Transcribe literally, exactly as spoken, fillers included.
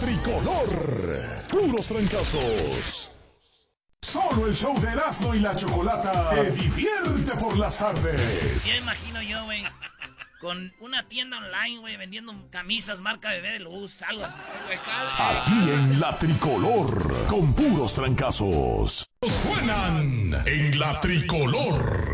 tricolor. Puros trancazos. Solo el show de Erasmo y la Chocolata te divierte por las tardes. Ya imagino yo, güey, con una tienda online, güey, vendiendo camisas marca Bebé de Luz, algo así. Aquí en la tricolor, con puros trancazos. Suenan en la tricolor.